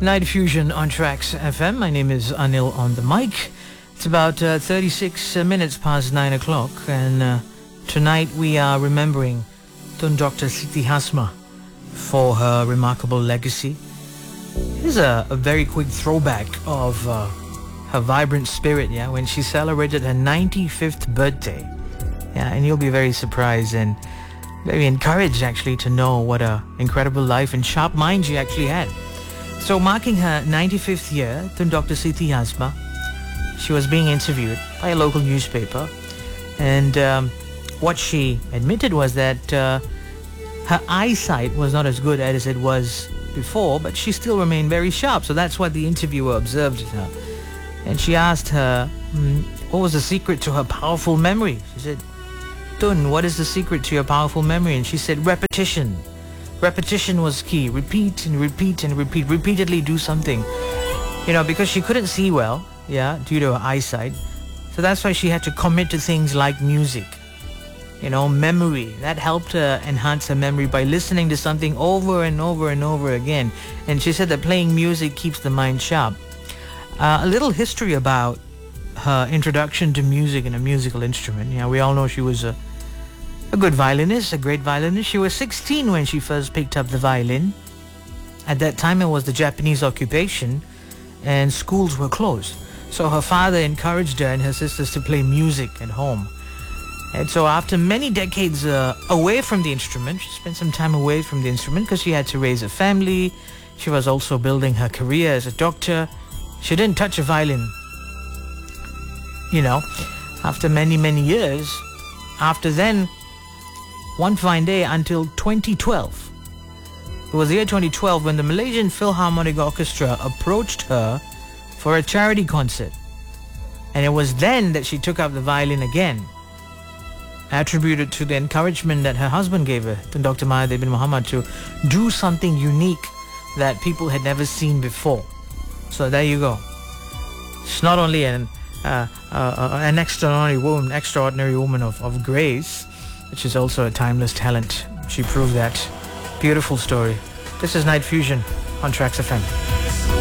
Night Fusion on Tracks FM. My name is Anil on the mic. It's about 36 minutes past 9 o'clock, and tonight we are remembering Tun Dr. Siti Hasma for her remarkable legacy. Here's a very quick throwback of her vibrant spirit, when she celebrated her 95th birthday. And you'll be very surprised and very encouraged actually to know what a incredible life and sharp mind she actually had. So marking her 95th year, Tun Dr. Siti Hasma, she was being interviewed by a local newspaper, and what she admitted was that her eyesight was not as good as it was before, but she still remained very sharp. So that's what the interviewer observed in her. And she asked her what was the secret to her powerful memory. She said, Tun, what is the secret to your powerful memory? And she said, repetition. Repetition was key. Repeat and repeat and repeat. Repeatedly do something. Because she couldn't see well, due to her eyesight. So that's why she had to commit to things like music. Memory. That helped her enhance her memory by listening to something over and over and over again. And she said that playing music keeps the mind sharp. A little history about her introduction to music and a musical instrument. We all know she was a good violinist, a great violinist. She was 16 when she first picked up the violin. At that time, it was the Japanese occupation and schools were closed. So her father encouraged her and her sisters to play music at home. And so after many decades away from the instrument, she spent some time away from the instrument because she had to raise a family. She was also building her career as a doctor. She didn't touch a violin. After many, many years, after then, one fine day until 2012. It was the year 2012 when the Malaysian Philharmonic Orchestra approached her for a charity concert. And it was then that she took up the violin again, attributed to the encouragement that her husband gave her, Dr. Mahathir bin Mohamad, to do something unique that people had never seen before. So there you go. It's not only an extraordinary woman of grace, but she's also a timeless talent. She proved that. Beautiful story. This is Night Fusion on Tracks FM.